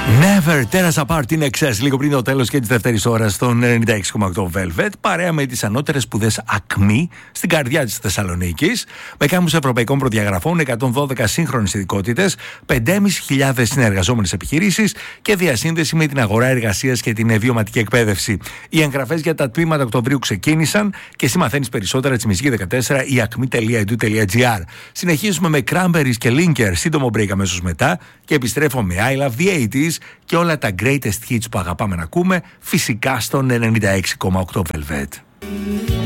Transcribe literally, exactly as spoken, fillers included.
Never tear us apart in excess. Λίγο πριν το τέλος και της δεύτερης ώρας στον ενενήντα έξι κόμμα οκτώ Velvet. Παρέα με τις ανώτερες σπουδές Ακμή στην καρδιά της Θεσσαλονίκης. Με κάμπους ευρωπαϊκών προδιαγραφών, εκατόν δώδεκα σύγχρονες ειδικότητες, πέντε χιλιάδες πεντακόσιες συνεργαζόμενες επιχειρήσεις και διασύνδεση με την αγορά εργασίας και την βιωματική εκπαίδευση. Οι εγγραφές για τα τμήματα Οκτωβρίου ξεκίνησαν και εσύ μαθαίνεις περισσότερα τη Μυζική δεκατέσσερα ή ακμή τελεία ι ντου τελεία τζι άρ. Συνεχίζουμε με Cranberries και Linker, σύντομο break αμέσως μετά και επιστρέφω με I Love the ογδόντα και όλα τα greatest hits που αγαπάμε να ακούμε, φυσικά στον ενενήντα έξι κόμμα οκτώ Velvet.